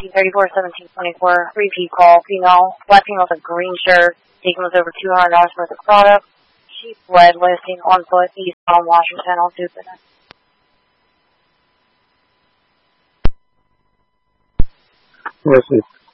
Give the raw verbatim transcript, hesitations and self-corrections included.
nineteen thirty-four, seventeen twenty-four, repeat call, female, black female with a green shirt, taking was over two hundred dollars worth of product. She fled, listing on foot, east on Washington on Dupin. Yes,